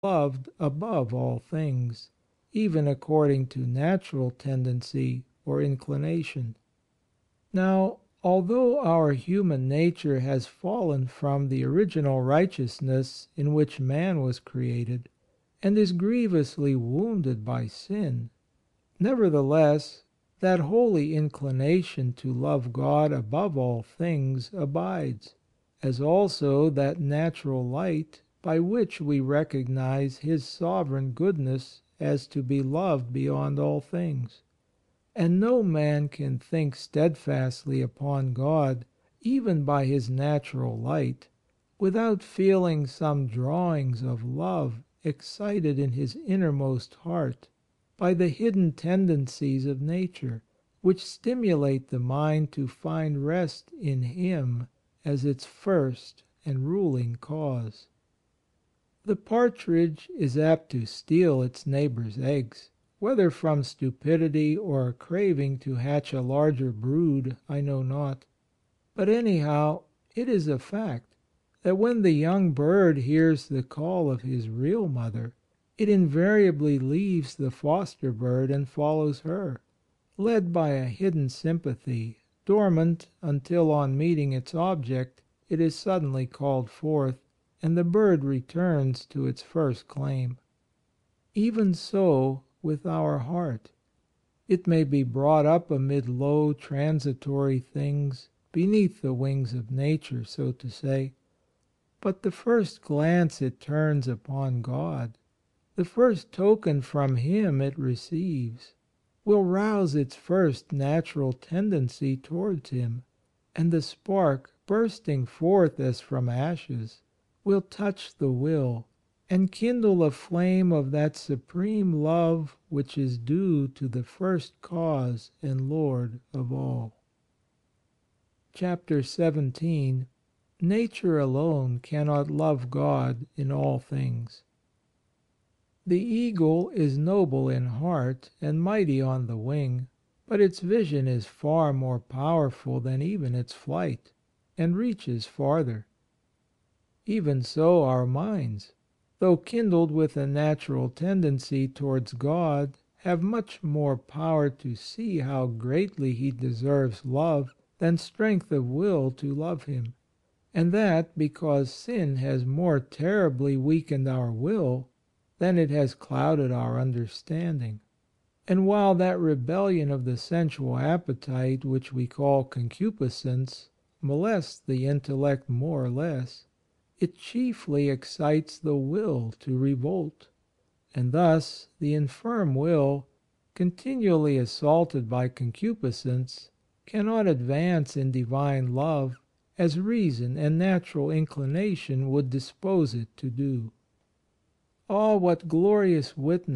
loved above all things, even according to natural tendency or inclination. Now, although our human nature has fallen from the original righteousness in which man was created, and is grievously wounded by sin, nevertheless that holy inclination to love God above all things abides, as also that natural light by which we recognize His sovereign goodness as to be loved beyond all things. And no man can think steadfastly upon God, even by his natural light, without feeling some drawings of love excited in his innermost heart by the hidden tendencies of nature, which stimulate the mind to find rest in Him as its first and ruling cause. The partridge is apt to steal its neighbour's eggs. Whether from stupidity or a craving to hatch a larger brood, I know not. But anyhow, it is a fact that when the young bird hears the call of his real mother, it invariably leaves the foster bird and follows her, led by a hidden sympathy, dormant until on meeting its object it is suddenly called forth, and the bird returns to its first claim. Even so with our heart. It may be brought up amid low transitory things, beneath the wings of nature, so to say. But the first glance it turns upon God, the first token from Him it receives, will rouse its first natural tendency towards Him, and the spark, bursting forth as from ashes, will touch the will, and kindle a flame of that supreme love which is due to the First Cause and Lord of all. Chapter 17. Nature alone cannot love God in all things. The eagle is noble in heart and mighty on the wing, but its vision is far more powerful than even its flight, and reaches farther. Even so our minds, though kindled with a natural tendency towards God, have much more power to see how greatly He deserves love than strength of will to love Him, and that because sin has more terribly weakened our will than it has clouded our understanding. And while that rebellion of the sensual appetite which we call concupiscence molests the intellect more or less, it chiefly excites the will to revolt, and thus the infirm will, continually assaulted by concupiscence, cannot advance in divine love as reason and natural inclination would dispose it to do. Ah, what glorious witness